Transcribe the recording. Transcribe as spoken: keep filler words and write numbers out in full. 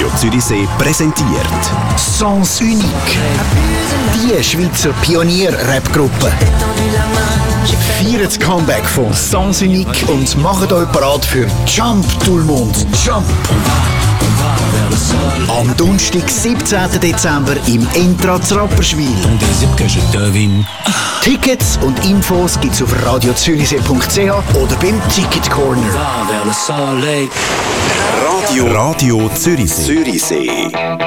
Radio Zürichsee präsentiert Sens Unique. Die Schweizer Pionier-Rap-Gruppe feiert das Comeback von Sens Unique und macht euch bereit für Jump Toulmond. Jump! Am Donnerstag, siebzehnten Dezember im Entratz Rapperswil. Tickets und Infos gibt's auf radio zürichsee punkt c h oder beim Ticket Corner. Radio, Radio Zürichsee. Zürichsee.